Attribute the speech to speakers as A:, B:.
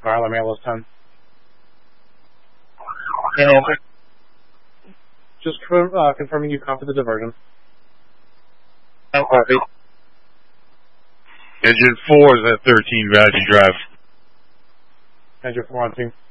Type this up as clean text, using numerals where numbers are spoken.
A: Alright, let me have those 10.
B: And
A: Just confirming you copy the diversion.
B: no copy.
C: Engine 4 is at 13 Valley Drive.
A: Engine 4 on team.